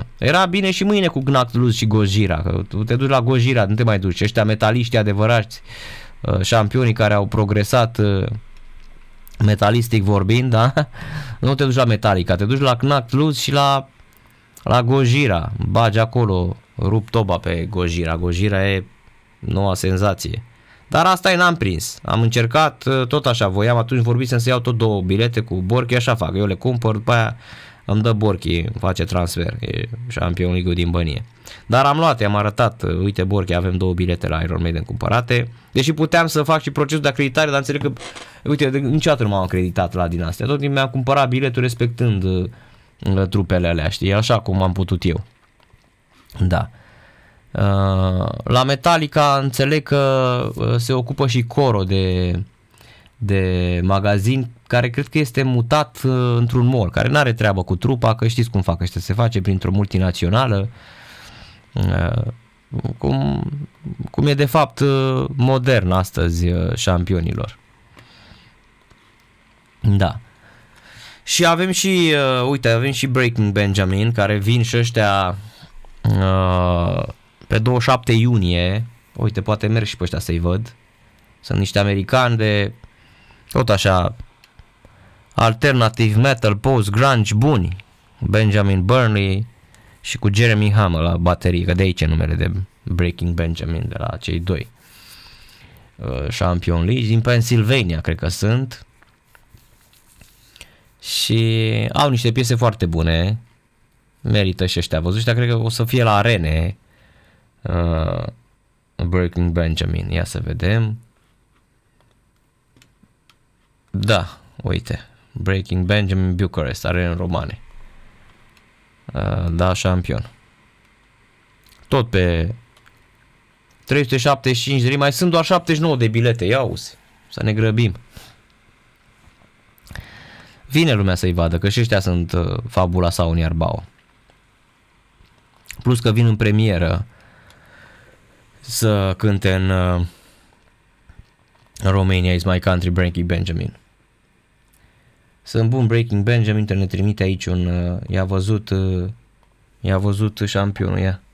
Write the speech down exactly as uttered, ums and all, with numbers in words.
Era bine și mâine cu Gnacluz și Gojira, că tu te duci la Gojira, nu te mai duci, ăștia metaliști adevărați, șampionii care au progresat metalistic vorbind, da? Nu te duci la Metallica, te duci la Gnacluz și la, la Gojira, bagi acolo, rup toba pe Gojira, Gojira e noua senzație. Dar asta e, n-am prins. Am încercat, tot așa voiam, atunci vorbisem să iau tot două bilete cu Borchi, așa fac, eu le cumpăr, după aia îmi dă Borchi, îmi face transfer, e Champions League-ul din bănie. Dar am luat, i-am arătat, uite Borchi, avem două bilete la Iron Maiden cumpărate, deși puteam să fac și procesul de acreditare, dar înțeleg că, uite, niciodată nu m-am acreditat la din astea, tot timpul mi-am cumpărat biletul respectând uh, trupele alea, știi, așa cum am putut eu. Da. La Metallica înțeleg că se ocupă și Coro de, de magazin care cred că este mutat într-un mall, care nu are treabă cu trupa, că știți cum fac ăștia, se face printr-o multinațională, cum, cum e de fapt modern astăzi șampionilor. Da. Și avem și, uite, avem și Breaking Benjamin, care vin și ăștia pe douăzeci și șapte iunie, uite, poate merg și pe ăștia să-i văd. Sunt niște americani de, tot așa, alternative metal, post-grunge buni. Benjamin Burnley și cu Jeremy Hammer la baterie, că de aici e numele de Breaking Benjamin, de la cei doi. Champions League, din Pennsylvania, cred că sunt. Și au niște piese foarte bune. Merită și ăștia. Văzut, ăștia cred că o să fie la arene. Uh, Breaking Benjamin, ia să vedem. Da, uite, Breaking Benjamin Bucharest, arene romane. Uh, da, șampion. Tot pe trei sute șaptezeci și cinci de lei, mai sunt doar șaptezeci și nouă de bilete, ia uzi, să ne grăbim. Vine lumea să-i vadă, că și ăștia sunt uh, Fabula sau Uniarbao. Plus că vin în premieră să cânte în uh, Romania is my country, Breaking Benjamin. Sunt bun, Breaking Benjamin, ne trimite aici un, uh, i-a văzut, uh, i-a văzut șampionul, ia.